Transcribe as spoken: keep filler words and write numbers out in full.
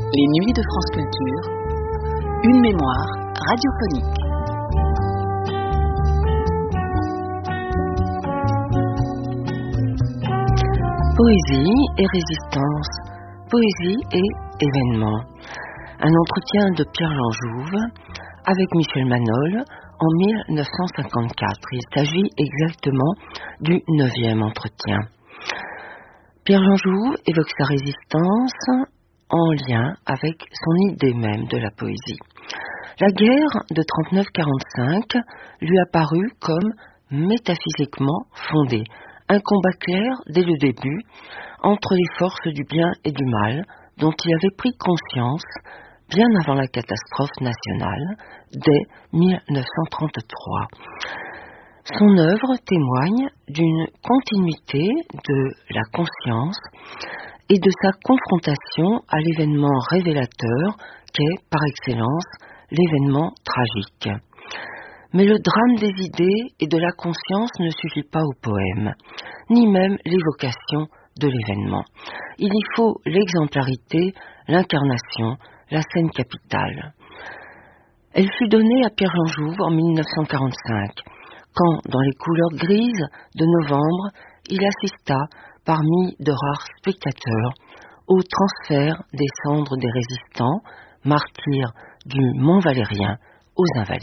Les Nuits de France Culture, une mémoire radiophonique. Poésie et résistance, poésie et événement. Un entretien de Pierre-Jean Jouve avec Michel Manol en mille neuf cent cinquante-quatre. Il s'agit exactement du neuvième entretien. Pierre-Jean Jouve évoque sa résistance en lien avec son idée même de la poésie. La guerre de trente-neuf quarante-cinq lui apparut comme métaphysiquement fondée, un combat clair dès le début entre les forces du bien et du mal dont il avait pris conscience bien avant la catastrophe nationale dès mille neuf cent trente-trois. Son œuvre témoigne d'une continuité de la conscience et de sa confrontation à l'événement révélateur qu'est par excellence l'événement tragique. Mais le drame des idées et de la conscience ne suffit pas au poème, ni même l'évocation de l'événement. Il y faut l'exemplarité, l'incarnation, la scène capitale. Elle fut donnée à Pierre-Jean Jouve en mille neuf cent quarante-cinq, quand, dans les couleurs grises de novembre, il assista, parmi de rares spectateurs, au transfert des cendres des résistants, martyrs du Mont Valérien, aux Invalides.